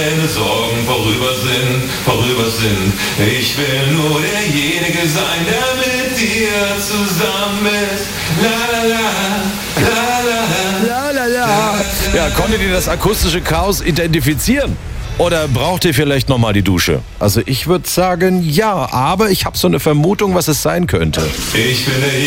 deine Sorgen vorüber sind. Ich will nur derjenige sein, der mit dir zusammen ist. La la la, la la la. Ja, konntet ihr das akustische Chaos identifizieren? Oder braucht ihr vielleicht nochmal die Dusche? Also ich würde sagen, ja, aber ich habe so eine Vermutung, was es sein könnte. Ich bin der